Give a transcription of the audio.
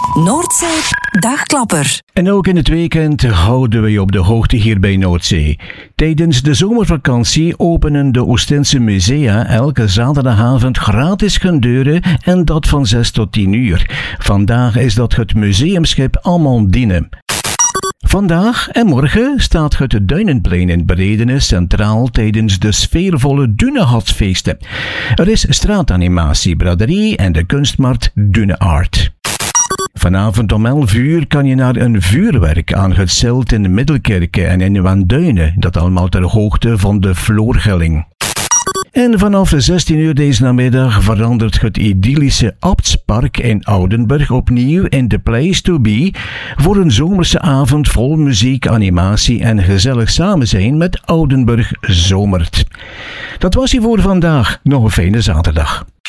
Noordzee Dagklapper. En ook in het weekend houden we je op de hoogte hier bij Noordzee. Tijdens de zomervakantie openen de Oostense musea elke zaterdagavond gratis hun deuren en dat van 6 tot 10 uur. Vandaag is dat het museumschip Amandine. Vandaag en morgen staat het Duinenplein in Bredene centraal tijdens de sfeervolle Dunehatsfeesten. Er is straatanimatie, braderie en de kunstmarkt Dune Art. Vanavond om 11 uur kan je naar een vuurwerk aan het Zilt in Middelkerke en in Wanduinen, dat allemaal ter hoogte van de Floorgelling. En vanaf 16 uur deze namiddag verandert het idyllische Abtspark in Oudenburg opnieuw in the place to be voor een zomerse avond vol muziek, animatie en gezellig samen zijn met Oudenburg Zomert. Dat was ie voor vandaag. Nog een fijne zaterdag.